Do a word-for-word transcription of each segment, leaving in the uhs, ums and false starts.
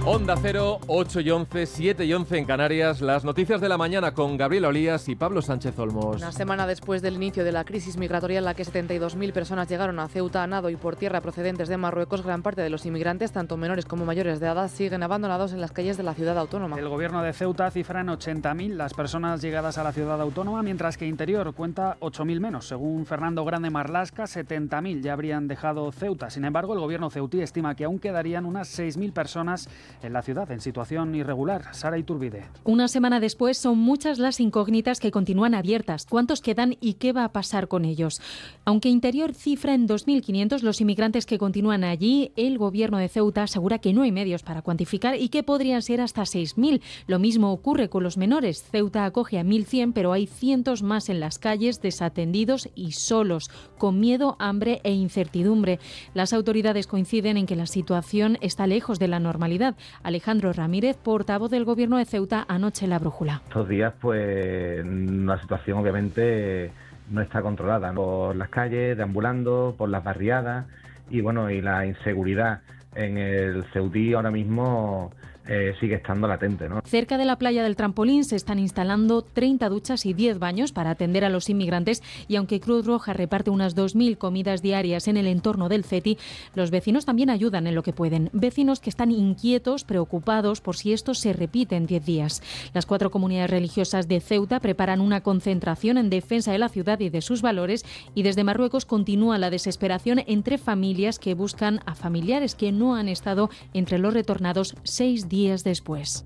Onda Cero, ocho y once, siete y once en Canarias. Las noticias de la mañana con Gabriela Olías y Pablo Sánchez Olmos. Una semana después del inicio de la crisis migratoria en la que setenta y dos mil personas llegaron a Ceuta a nado y por tierra procedentes de Marruecos, gran parte de los inmigrantes, tanto menores como mayores de edad, siguen abandonados en las calles de la ciudad autónoma. El gobierno de Ceuta cifra en ochenta mil las personas llegadas a la ciudad autónoma, mientras que Interior cuenta ocho mil menos. Según Fernando Grande Marlasca, setenta mil ya habrían dejado Ceuta. Sin embargo, el gobierno ceutí estima que aún quedarían unas seis mil personas en la ciudad en situación irregular. Sara Iturbide. Una semana después son muchas las incógnitas que continúan abiertas. ¿Cuántos quedan y qué va a pasar con ellos? Aunque Interior cifra en dos mil quinientos los inmigrantes que continúan allí, el gobierno de Ceuta asegura que no hay medios para cuantificar y que podrían ser hasta seis mil. Lo mismo ocurre con los menores. Ceuta acoge a mil cien, pero hay cientos más en las calles, desatendidos y solos, con miedo, hambre e incertidumbre. Las autoridades coinciden en que la situación está lejos de la normalidad. Alejandro Ramírez, portavoz del gobierno de Ceuta, anoche en La Brújula. Estos días, pues, la situación obviamente no está controlada por las calles, deambulando, por las barriadas y bueno, y la inseguridad en el Ceutí ahora mismo eh, sigue estando latente, ¿no? Cerca de la playa del Trampolín se están instalando treinta duchas y diez baños para atender a los inmigrantes y aunque Cruz Roja reparte unas dos mil comidas diarias en el entorno del Ceti, los vecinos también ayudan en lo que pueden. Vecinos que están inquietos, preocupados por si esto se repite en diez días. Las cuatro comunidades religiosas de Ceuta preparan una concentración en defensa de la ciudad y de sus valores y desde Marruecos continúa la desesperación entre familias que buscan a familiares que no han estado entre los retornados seis días días después.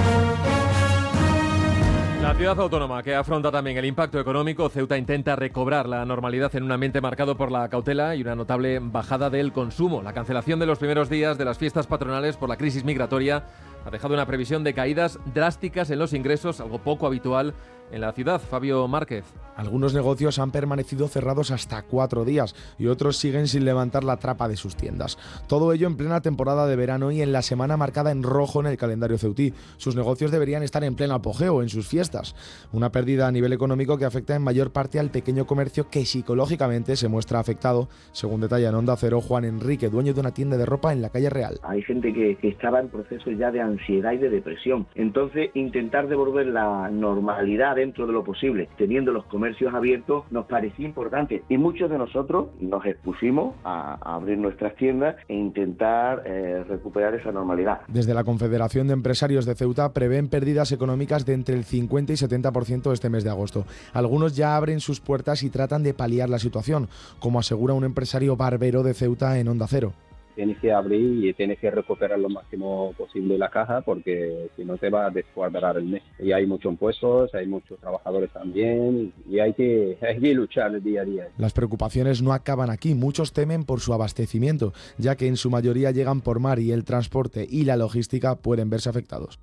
La ciudad autónoma que afronta también el impacto económico, Ceuta intenta recobrar la normalidad en un ambiente marcado por la cautela y una notable bajada del consumo. La cancelación de los primeros días de las fiestas patronales por la crisis migratoria ha dejado una previsión de caídas drásticas en los ingresos, algo poco habitual en la ciudad. Fabio Márquez. Algunos negocios han permanecido cerrados hasta cuatro días y otros siguen sin levantar la trapa de sus tiendas. Todo ello en plena temporada de verano y en la semana marcada en rojo en el calendario ceutí. Sus negocios deberían estar en pleno apogeo en sus fiestas. Una pérdida a nivel económico que afecta en mayor parte al pequeño comercio que psicológicamente se muestra afectado, según detalla en Onda Cero Juan Enrique, dueño de una tienda de ropa en la calle Real. Hay gente que, que estaba en proceso ya de ansiedad y de depresión. Entonces, intentar devolver la normalidad dentro de lo posible, teniendo los comercios abiertos, nos parecía importante. Y muchos de nosotros nos expusimos a, a abrir nuestras tiendas e intentar eh, recuperar esa normalidad. Desde la Confederación de Empresarios de Ceuta prevén pérdidas económicas de entre el cincuenta y setenta por ciento este mes de agosto. Algunos ya abren sus puertas y tratan de paliar la situación, como asegura un empresario barbero de Ceuta en Onda Cero. Tienes que abrir y tienes que recuperar lo máximo posible la caja porque si no te va a descuadrar el mes. Y hay muchos impuestos, hay muchos trabajadores también y hay que, hay que luchar día a día. Las preocupaciones no acaban aquí. Muchos temen por su abastecimiento, ya que en su mayoría llegan por mar y el transporte y la logística pueden verse afectados.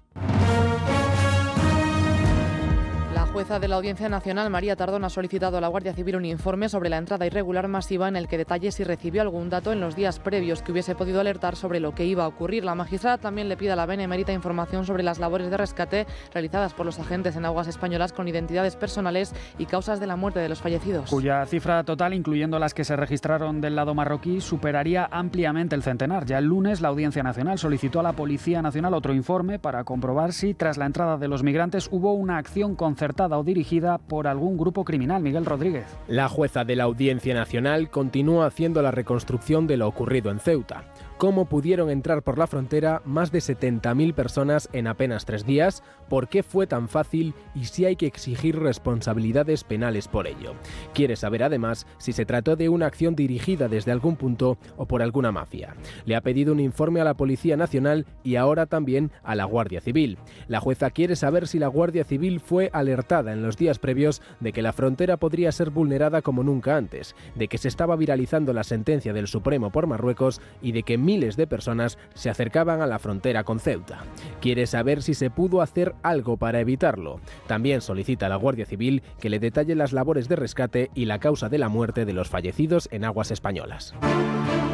La jueza de la Audiencia Nacional, María Tardón, ha solicitado a la Guardia Civil un informe sobre la entrada irregular masiva en el que detalle si recibió algún dato en los días previos que hubiese podido alertar sobre lo que iba a ocurrir. La magistrada también le pide a la Benemérita información sobre las labores de rescate realizadas por los agentes en aguas españolas con identidades personales y causas de la muerte de los fallecidos. Cuya cifra total, incluyendo las que se registraron del lado marroquí, superaría ampliamente el centenar. Ya el lunes la Audiencia Nacional solicitó a la Policía Nacional otro informe para comprobar si, tras la entrada de los migrantes, hubo una acción concertada o dirigida por algún grupo criminal. Miguel Rodríguez. La jueza de la Audiencia Nacional continúa haciendo la reconstrucción de lo ocurrido en Ceuta. ¿Cómo pudieron entrar por la frontera más de setenta mil personas en apenas tres días? ¿Por qué fue tan fácil? Y si hay que exigir responsabilidades penales por ello. Quiere saber además si se trató de una acción dirigida desde algún punto o por alguna mafia. Le ha pedido un informe a la Policía Nacional y ahora también a la Guardia Civil. La jueza quiere saber si la Guardia Civil fue alertada en los días previos de que la frontera podría ser vulnerada como nunca antes, de que se estaba viralizando la sentencia del Supremo por Marruecos y de que miles de personas se acercaban a la frontera con Ceuta. Quiere saber si se pudo hacer algo para evitarlo. También solicita a la Guardia Civil que le detalle las labores de rescate y la causa de la muerte de los fallecidos en aguas españolas.